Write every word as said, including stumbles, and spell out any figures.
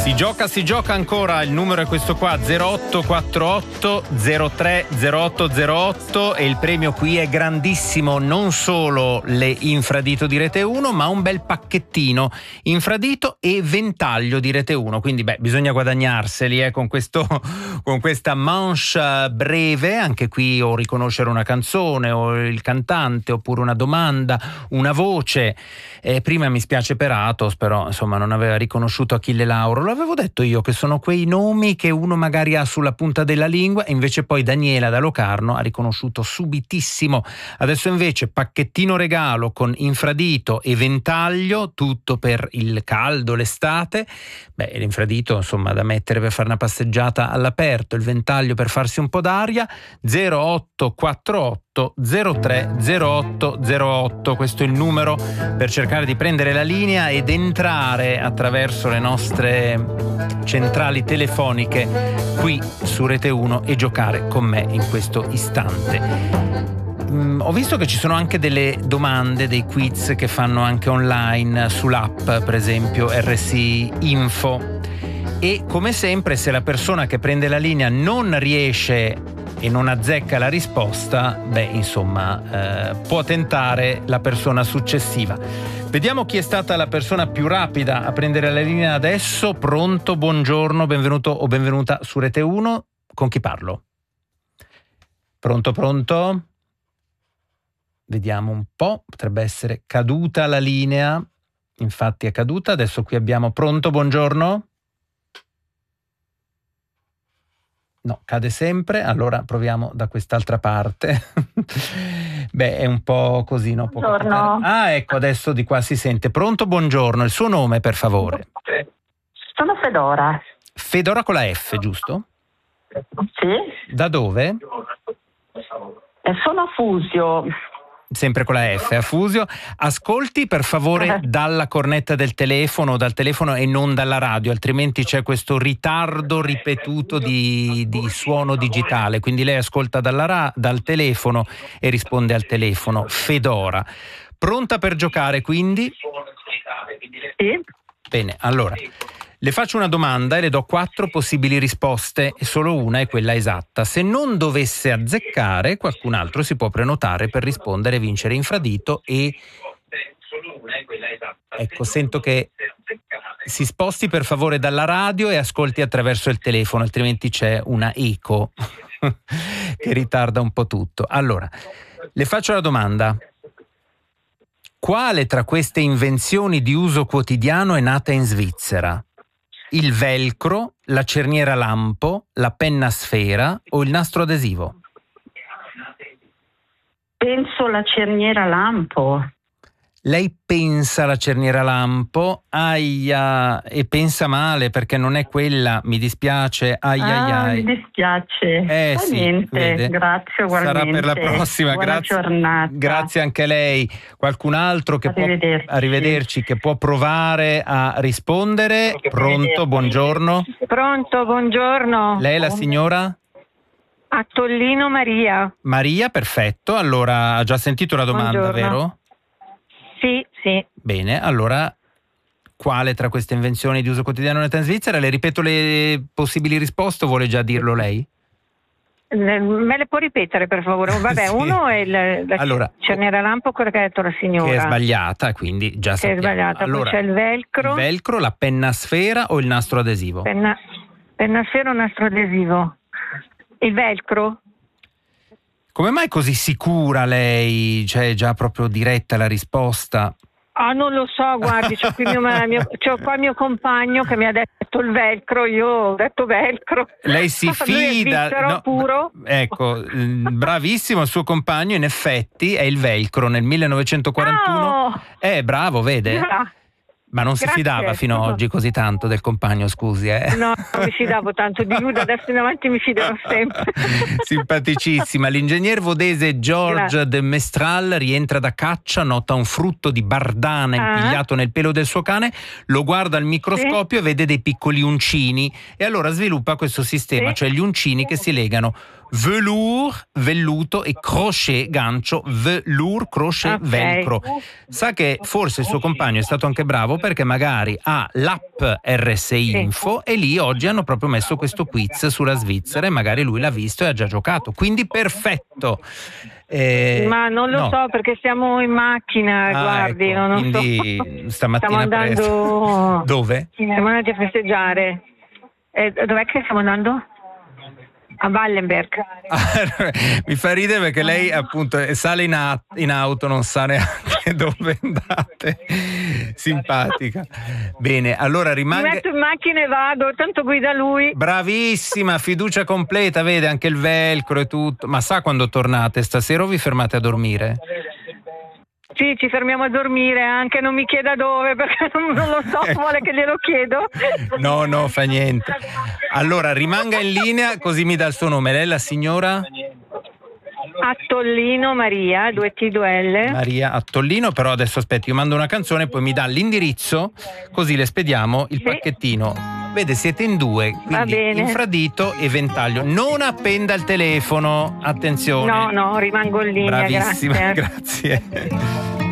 Si gioca, si gioca ancora, il numero è questo qua, zero otto quattro otto zero tre zero otto zero otto, e il premio qui è grandissimo, non solo le infradito di Rete uno, ma un bel pacchettino infradito e ventaglio di Rete uno, quindi beh, bisogna guadagnarseli eh, con, questo, con questa manche breve, anche qui o riconoscere una canzone o il cantante, oppure una domanda, una voce. Eh, prima mi spiace per Atos, però insomma non aveva riconosciuto Achille Lauro. Lo avevo detto io che sono quei nomi che uno magari ha sulla punta della lingua, e invece poi Daniela da Locarno ha riconosciuto subitissimo. Adesso invece pacchettino regalo con infradito e ventaglio, tutto per il caldo, l'estate. Beh, l'infradito insomma da mettere per fare una passeggiata all'aperto, il ventaglio per farsi un po' d'aria. Zero otto quattro otto zero tre zero otto zero otto, questo è il numero per cercare di prendere la linea ed entrare attraverso le nostre centrali telefoniche qui su Rete uno e giocare con me in questo istante. Mm, ho visto che ci sono anche delle domande, dei quiz che fanno anche online sull'app, per esempio R S I Info, e come sempre se la persona che prende la linea non riesce e non azzecca la risposta, beh insomma eh, può tentare la persona successiva. Vediamo chi è stata la persona più rapida a prendere la linea adesso. Pronto, buongiorno, benvenuto o benvenuta su Rete uno. Con chi parlo? Pronto, pronto? Vediamo un po', potrebbe essere caduta la linea. Infatti è caduta, adesso qui abbiamo pronto, buongiorno. No, cade sempre, allora proviamo da quest'altra parte. Beh, è un po' così, no? Buongiorno. Ah, ecco, adesso di qua si sente. Pronto, buongiorno, il suo nome per favore? Sono Fedora. Fedora con la F, giusto? Sì. Da dove? Eh, Sono a Fusio. Sempre con la F, a Fusio. Ascolti per favore dalla cornetta del telefono, dal telefono e non dalla radio, altrimenti c'è questo ritardo ripetuto di, di suono digitale, quindi lei ascolta dalla ra- dal telefono e risponde al telefono. Fedora. Pronta per giocare quindi? Sì. Bene, allora le faccio una domanda e le do quattro possibili risposte e solo una è quella esatta. Se non dovesse azzeccare, qualcun altro si può prenotare per rispondere e vincere infradito. E ecco, sento che si sposti per favore dalla radio e ascolti attraverso il telefono, altrimenti c'è una eco che ritarda un po' tutto. Allora, le faccio la domanda. Quale tra queste invenzioni di uso quotidiano è nata in Svizzera? Il velcro, la cerniera lampo, la penna sfera o il nastro adesivo? Penso la cerniera lampo. Lei pensa la cerniera lampo, aia, e pensa male perché non è quella, mi dispiace, ai ai ah, ai. Mi dispiace. Eh Fa sì, niente. vede. Grazie ugualmente. Sarà per la prossima. Buona grazie, giornata. Grazie anche a lei. Qualcun altro che Arrivederci. può arrivederci, che può provare a rispondere? Pronto, buongiorno. Pronto, buongiorno. Lei è la signora? A Tollino Maria. Maria, perfetto. Allora, ha già sentito la domanda, Buongiorno. vero? Sì, sì. Bene, allora quale tra queste invenzioni di uso quotidiano nata in Svizzera? Le ripeto le possibili risposte o vuole già dirlo lei? Me le può ripetere per favore? Vabbè, Sì. uno è il, la Allora, cerniera lampo, quello che ha detto la signora. che è sbagliata, quindi già Che sappiamo. è sbagliata. Allora, Poi c'è il velcro. il velcro, la penna sfera o il nastro adesivo? Penna, penna sfera o nastro adesivo? Il velcro? Come mai così sicura lei? Cioè già proprio diretta la risposta? Ah, non lo so, guardi, c'ho qui mio, mio, c'ho qua mio compagno che mi ha detto il velcro, io ho detto velcro. Lei si Lui è fida? svizzero No, puro. ecco, bravissimo il suo compagno, in effetti è il velcro nel millenovecentoquarantuno. Oh! Eh, bravo, vede? Ah, Ma non si grazie. fidava fino ad oggi così tanto del compagno, scusi, eh? No, non mi fidavo tanto di lui, da adesso in avanti mi fiderò sempre. Simpaticissima. L'ingegner vodese George de Mestral rientra da caccia, nota un frutto di bardana Ah. impigliato nel pelo del suo cane, lo guarda al microscopio Sì. e vede dei piccoli uncini e allora sviluppa questo sistema, Sì. cioè gli uncini che si legano velour, velluto, e crochet, gancio, velour, crochet, Ok. velcro. Sa che forse il suo compagno è stato anche bravo perché magari ha l'app R S I Sì. Info e lì oggi hanno proprio messo questo quiz sulla Svizzera e magari lui l'ha visto e ha già giocato. Quindi perfetto. Eh, Ma non lo no. so perché siamo in macchina, Ah, guardi, ecco, non lo quindi so. stamattina Stiamo andando presto. Dove? Siamo andati a festeggiare. Eh, dov'è che stiamo andando? A Wallenberg. Mi fa ridere perché lei appunto sale in, a- in auto, non sa neanche dove andate. Simpatica. Bene, allora Mi rimanga. metto in macchina e vado, tanto guida lui. Bravissima, fiducia completa, vede anche il velcro e tutto. Ma sa quando tornate stasera o vi fermate a dormire? Sì, ci fermiamo a dormire, anche non mi chieda dove perché non, non lo so, vuole che glielo chiedo. No, no, fa niente. Allora rimanga in linea così mi dà il suo nome. Lei è la signora? Attollino Maria, due T due L. Maria Attollino, però adesso aspetti, io mando una canzone, poi mi dà l'indirizzo, così le spediamo il Sì. pacchettino. Vede, siete in due, Va quindi bene. infradito e ventaglio. Non appenda il telefono, attenzione. No, no, rimango in linea, Bravissima, grazie. grazie.